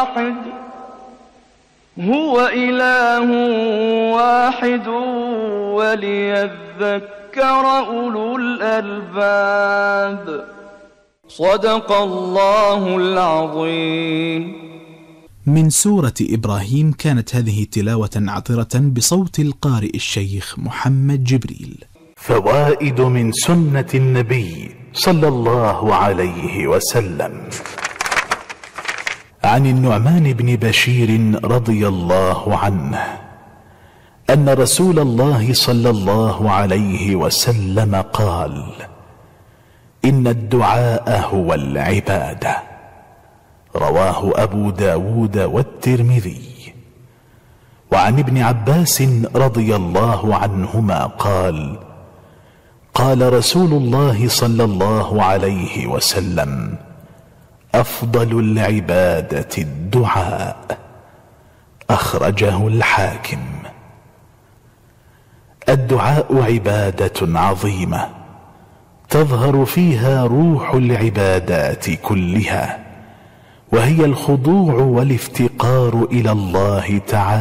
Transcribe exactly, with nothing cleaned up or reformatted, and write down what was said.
واحد هو إله واحد وليذكر أولو الألباب. صدق الله العظيم. من سورة إبراهيم. كانت هذه تلاوة عطرة بصوت القارئ الشيخ محمد جبريل. فوائد من سنة النبي صلى الله عليه وسلم. عن النعمان بن بشير رضي الله عنه أن رسول الله صلى الله عليه وسلم قال: إن الدعاء هو العبادة. رواه أبو داود والترمذي. وعن ابن عباس رضي الله عنهما قال: قال رسول الله صلى الله عليه وسلم: أفضل العبادة الدعاء. أخرجه الحاكم. الدعاء عبادة عظيمة تظهر فيها روح العبادات كلها، وهي الخضوع والافتقار إلى الله تعالى